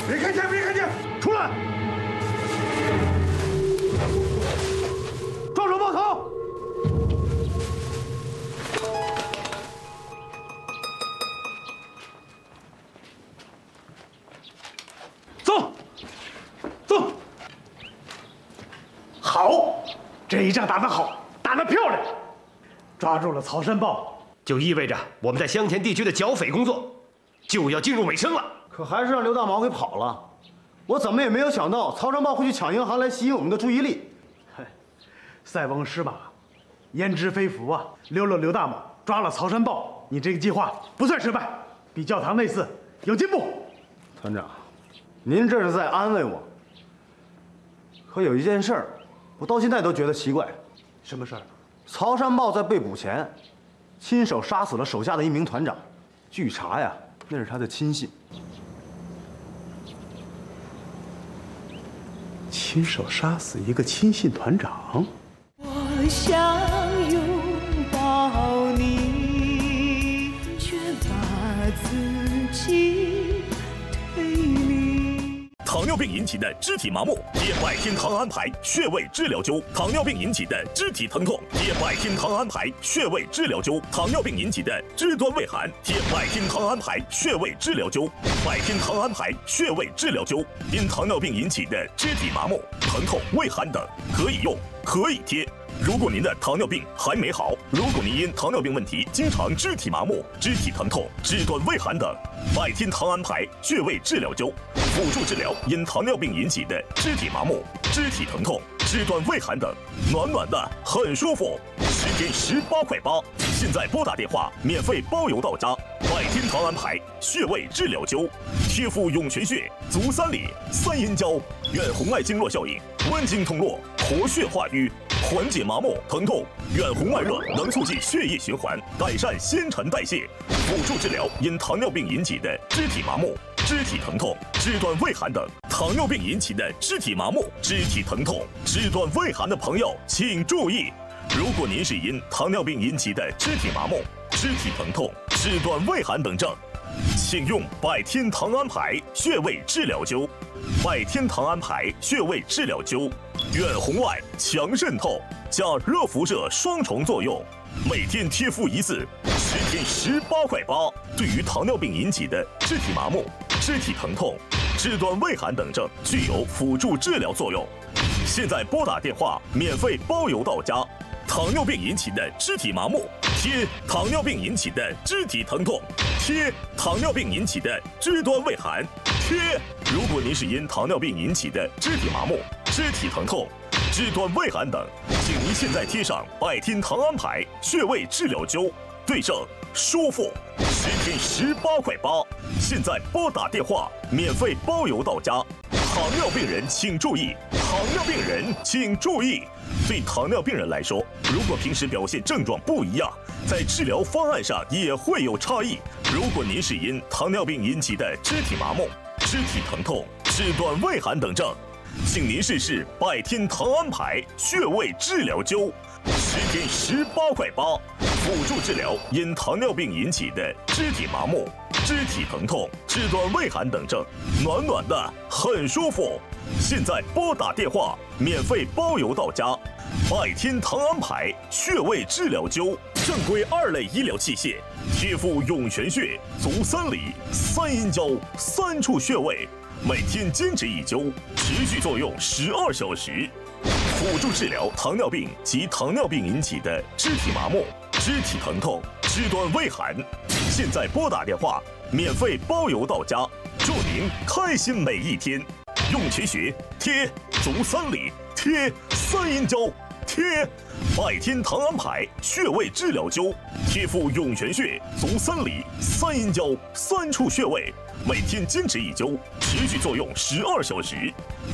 别看见，别看见，出来！双手抱头。走，走。好，这一仗打得好，打得漂亮。抓住了曹山豹， 就意味着我们在香田地区的剿匪工作就要进入尾声了。 可还是让刘大毛给跑了。我怎么也没有想到曹山豹会去抢银行来吸引我们的注意力。 塞翁失马，焉知非福啊！溜了刘大毛，抓了曹山豹，你这个计划不算失败，比教堂那次有进步。 团长，您这是在安慰我。可有一件事儿，我到现在都觉得奇怪。 什么事儿？ 曹山豹在被捕前，亲手杀死了手下的一名团长。据查呀，那是他的亲信。 亲手杀死一个亲信团长？ 我想拥抱你，却把自己推离。 糖尿病引起的肢体麻木，贴百天堂安牌穴位治疗灸；糖尿病引起的肢体疼痛，贴百天堂安牌穴位治疗灸；糖尿病引起的肢端畏寒，贴百天堂安牌穴位治疗灸。百天堂安牌穴位治疗灸，因糖尿病引起的肢体麻木、疼痛、畏寒等，可以用，可以贴。如果您的糖尿病还没好，如果您因糖尿病问题经常肢体麻木、肢体疼痛、肢端畏寒等，百天堂安牌穴位治疗灸辅助治疗因糖尿病引起的肢体麻木、肢体疼痛、肢端畏寒等，暖暖的很舒服，10天18块8，现在拨打电话免费包邮到家。百天堂安牌穴位治疗灸，贴敷涌泉穴、足三里、三阴交，远红外经络效应，温经通络，活血化瘀，缓解麻木疼痛。远红外热能促进血液循环，改善新陈代谢，辅助治疗因糖尿病引起的肢体麻木、肢体疼痛、肢端畏寒等。糖尿病引起的肢体麻木、肢体疼痛、肢端畏寒的朋友，请注意。如果您是因糖尿病引起的肢体麻木、肢体疼痛、肢端畏寒等症，请用百天堂安牌穴位治疗灸。百天堂安牌穴位治疗灸，远红外强渗透加热辐射双重作用，每天贴敷一次，10天18块8。对于糖尿病引起的肢体麻木、肢体疼痛、肢端畏寒等症，具有辅助治疗作用。现在拨打电话免费包邮到家。糖尿病引起的肢体麻木，贴糖尿病引起的肢体疼痛，贴糖尿病引起的肢端畏寒，贴。如果您是因糖尿病引起的肢体麻木、肢体疼痛、肢端畏寒等，请您现在贴上百天堂安牌穴位治疗灸，对症舒服，10天18块8。现在拨打电话免费包邮到家。糖尿病人请注意，糖尿病人请注意。对糖尿病人来说，如果平时表现症状不一样，在治疗方案上也会有差异。如果您是因糖尿病引起的肢体麻木、肢体疼痛、肢端畏寒等症，请您试试百天堂安牌穴位治疗灸，10天18块8，辅助治疗因糖尿病引起的肢体麻木、肢体疼痛、肢端畏寒等症，暖暖的很舒服。现在拨打电话免费包邮到家。百天堂安牌穴位治疗灸，正规2类医疗器械，贴敷涌泉穴、足三里、三阴交3处穴位，每天坚持1灸，持续作用12小时，辅助治疗糖尿病及糖尿病引起的肢体麻木、肢体疼痛、肢端畏寒。现在拨打电话免费包邮到家，祝您开心每一天。涌泉穴贴足三里，贴三阴交，贴百天堂安牌穴位治疗灸，贴敷涌泉穴、足三里、三阴交3处穴位，每天坚持1灸，持续作用12小时。